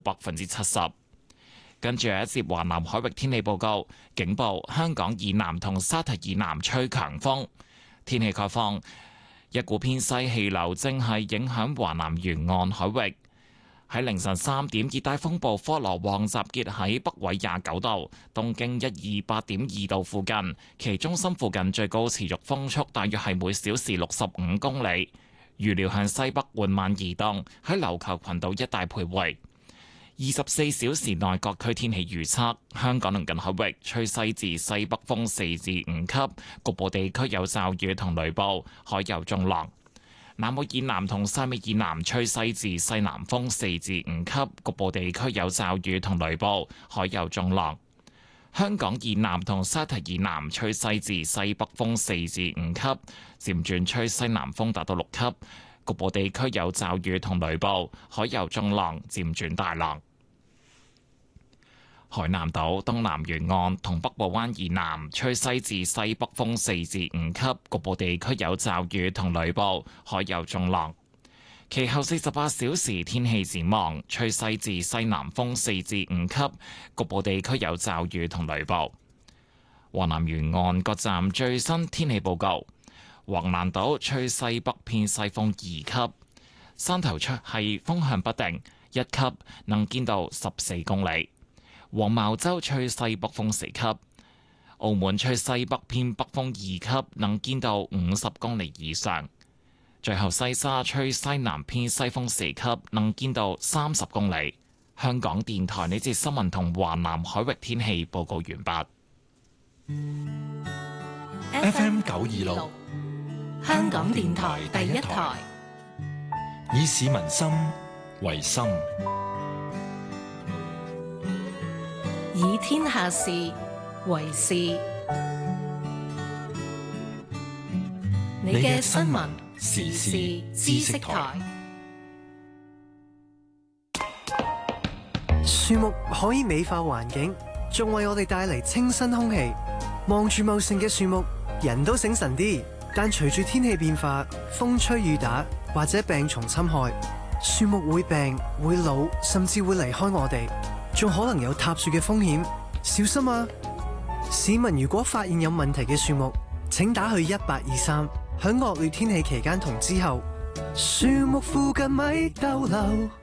70%。跟住一節華南海域天氣報告，警報香港以南同沙提以南吹強風。天氣概況，一股偏西氣流正係影響華南沿岸海域。喺凌晨3點，熱帶風暴科羅旺集結喺北緯29度、東經128.2度附近，其中心附近最高持續風速大約係每小時65公里，預料向西北緩慢移動，喺琉球群島一帶徘徊。24小時內各區天氣預測：香港鄰近海域吹西至西北風4至5級，局部地區有驟雨同雷暴，海有中浪。南澳以南同汕尾以南吹西至西南風4至5級，局部地區有驟雨同雷暴，海有中浪。香港以南同沙提以南吹西至西北風4至5級，漸轉吹西南風達到6級，局部地區有驟雨同雷暴，海有中浪，漸轉大浪。海南島東南沿岸同北部灣以南吹西至西北風4至5級，局部地區有驟雨同雷暴，海有中浪。其後48小時天氣展望，吹西至西南風4至5級，局部地區有驟雨同雷暴。華南沿岸各站最新天氣報告：橫瀾島吹西北偏西風2級，山頭出係風向不定1級，能見度14公里。黃茅洲吹西北風4級，澳門吹西北偏北風2級，能見度50公里以上。最後西沙吹西南偏西風4級，能見度30公里。香港電台呢節新聞同華南海域天氣報告完畢。FM 926，香港電台第一台，以市民心為心， 以天下事為事。你嘅新聞時事知識台。 樹木可以美化環境，仲為我哋帶嚟清新空氣。望住茂盛嘅樹木，人都醒神啲。但隨住天氣變化，風吹雨打或者病蟲侵害，樹木會病、會老，甚至會離開我哋。仲可能有塌樹嘅風險，小心啊！市民如果發現有問題嘅樹木，請打去1823。喺惡劣天氣期間同之後，樹木附近咪逗留。